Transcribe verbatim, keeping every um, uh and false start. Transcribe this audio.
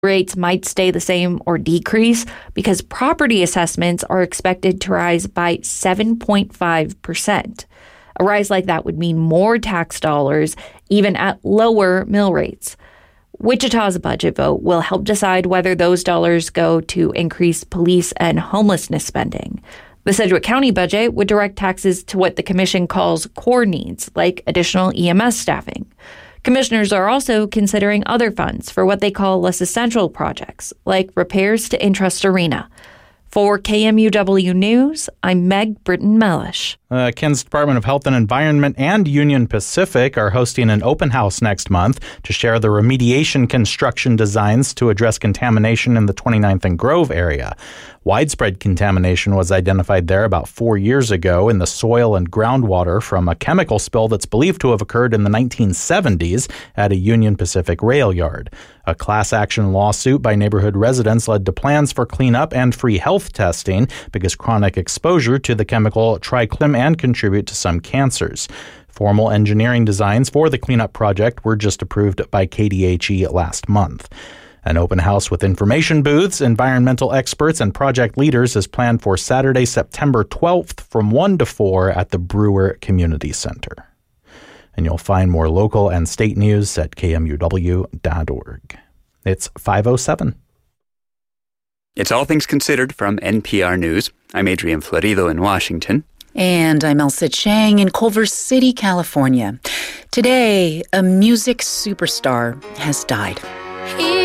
Rates might stay the same or decrease because property assessments are expected to rise by seven point five percent. A rise like that would mean more tax dollars, even at lower mill rates. Wichita's budget vote will help decide whether those dollars go to increase police and homelessness spending. The Sedgwick County budget would direct taxes to what the commission calls core needs, like additional E M S staffing. Commissioners are also considering other funds for what they call less essential projects, like repairs to Intrust Arena. For K M U W News, I'm Meg Britton-Mellish. Uh, Ken's Department of Health and Environment and Union Pacific are hosting an open house next month to share the remediation construction designs to address contamination in the twenty-ninth and Grove area. Widespread contamination was identified there about four years ago in the soil and groundwater from a chemical spill that's believed to have occurred in the nineteen seventies at a Union Pacific rail yard. A class action lawsuit by neighborhood residents led to plans for cleanup and free health testing because chronic exposure to the chemical triclim and contribute to some cancers. Formal engineering designs for the cleanup project were just approved by K D H E last month. An open house with information booths, environmental experts, and project leaders is planned for Saturday, September twelfth from one to four at the Brewer Community Center. And you'll find more local and state news at K M U W dot org. It's five oh seven. It's All Things Considered from N P R News. I'm Adrian Florido in Washington. And I'm Elsa Chang in Culver City, California. Today, a music superstar has died.